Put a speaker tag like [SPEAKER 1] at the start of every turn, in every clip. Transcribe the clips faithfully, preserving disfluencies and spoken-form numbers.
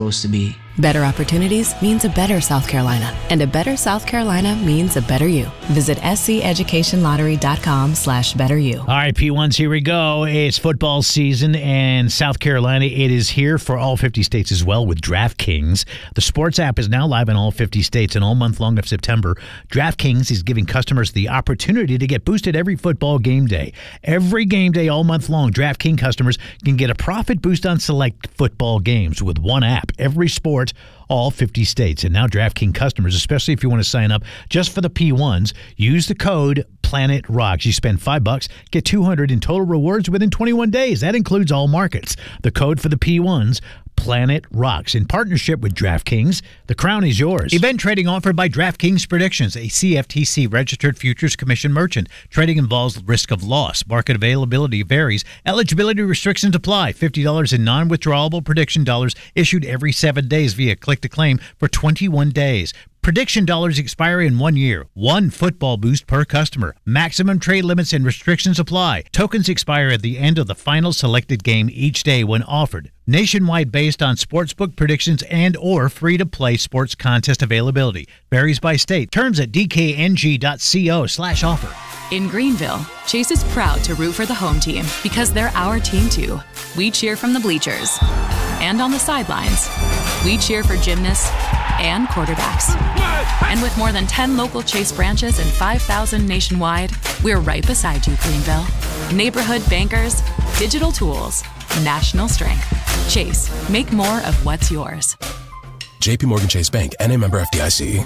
[SPEAKER 1] supposed to be.
[SPEAKER 2] Better opportunities means a better South Carolina, and a better South Carolina means a better you. Visit sceducationlottery.com slash better you.
[SPEAKER 3] All right, P ones, here we go. It's football season, and South Carolina, it is here for all fifty states as well with DraftKings. The sports app is now live in all fifty states, and all month long of September, DraftKings is giving customers the opportunity to get boosted every football game day. Every game day all month long, DraftKings customers can get a profit boost on select football games with one app. Every sport, all fifty states. And now DraftKings customers, especially if you want to sign up just for the P ones, use the code Planet Rocks. You spend five bucks, get two hundred in total rewards within twenty-one days. That includes all markets. The code for the P ones, Planet Rocks. In partnership with DraftKings, the crown is yours. Event trading offered by DraftKings Predictions, a C F T C-registered futures commission merchant. Trading involves risk of loss. Market availability varies. Eligibility restrictions apply. fifty dollars in non-withdrawable prediction dollars issued every seven days via click-to-claim for twenty-one days. Prediction dollars expire in one year. One football boost per customer. Maximum trade limits and restrictions apply. Tokens expire at the end of the final selected game each day when offered. Nationwide based on sportsbook predictions and or free-to-play sports contest availability. Varies by state. Terms at dkng.co slash offer.
[SPEAKER 4] In Greenville, Chase is proud to root for the home team because they're our team too. We cheer from the bleachers and on the sidelines. We cheer for gymnasts and quarterbacks. And with more than ten local Chase branches and five thousand nationwide, we're right beside you, Greenville. Neighborhood bankers, digital tools, national strength. Chase, make more of what's yours.
[SPEAKER 5] J P Morgan Chase Bank, N A member F D I C.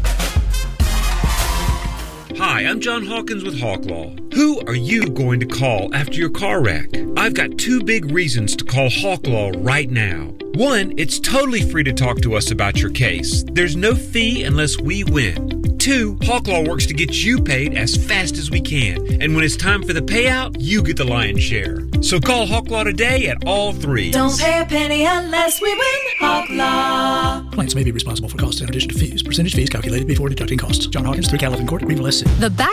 [SPEAKER 6] Hi, I'm John Hawkins with Hawk Law. Who are you going to call after your car wreck? I've got two big reasons to call Hawk Law right now. One, it's totally free to talk to us about your case. There's no fee unless we win. Two, Hawk Law works to get you paid as fast as we can. And when it's time for the payout, you get the lion's share. So call Hawk Law today at all three.
[SPEAKER 7] Don't pay a penny unless we win. Hawk Law.
[SPEAKER 8] Clients may be responsible for costs in addition to fees. Percentage fees calculated before deducting costs. John Hawkins, three Calvin Court, Greenville, S C.
[SPEAKER 4] The back